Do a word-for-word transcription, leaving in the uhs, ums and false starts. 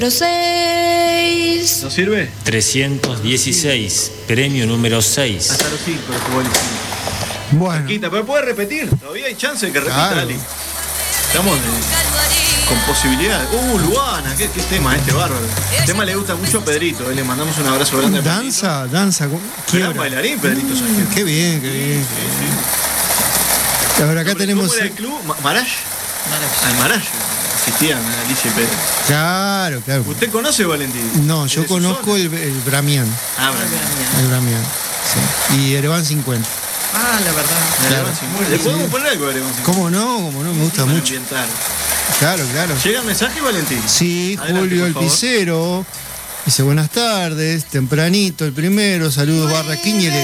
seis. ¿No sirve? trescientos dieciséis, premio número seis. Hasta los cinco los jugó el Bueno. Quita, pero puede repetir. Todavía hay chance de que repita, Claro. Ali. Estamos de- con posibilidades. Uh, Luana, qué, qué tema este bárbaro. El tema le gusta mucho a Pedrito. eh, Le mandamos un abrazo grande a Pedrito. Danza, danza. con- Gran quiebra. bailarín, Pedrito Sánchez. Qué bien, qué bien. Ahora acá ¿Cómo tenemos. era el club? Ma- ¿Marash? Al Marash. Asistían a Alicia y Pedro. Claro, claro. ¿Usted conoce Valentín? No, yo ¿Es de su conozco zona? el, el Bramián. Ah, bueno. El Bramián. Sí. Y Erevan cincuenta. Ah, la verdad. Claro. ¿Le podemos poner algo de Erevan cincuenta? ¿Cómo no? ¿Cómo no? Me gusta Para mucho. ambientar. Claro, claro. ¿Llega mensaje, Valentín? Sí, Adelante, Julio por el favor. Picero. Dice buenas tardes, tempranito el primero, saludos Barra Quiñele.